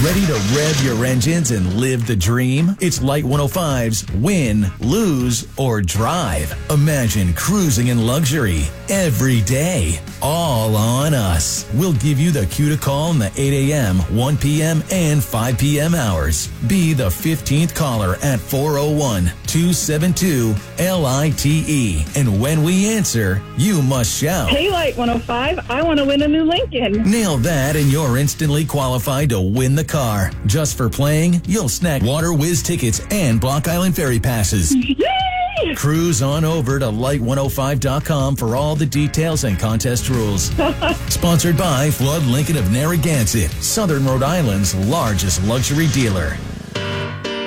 Ready to rev your engines and live the dream? It's Light 105's Win, Lose, or Drive. Imagine cruising in luxury every day. All on us. We'll give you the cue to call in the 8 a.m., 1 p.m., and 5 p.m. hours. Be the 15th caller at 401-272-LITE. And when we answer, you must shout, "Hey, Light 105, I want to win a new Lincoln." Nail that and you're instantly qualified to win the car. Just for playing, you'll snag Water Whiz tickets and Block Island Ferry passes. Yay! Cruise on over to light105.com for all the details and contest rules. Sponsored by Flood Lincoln of Narragansett, Southern Rhode Island's largest luxury dealer.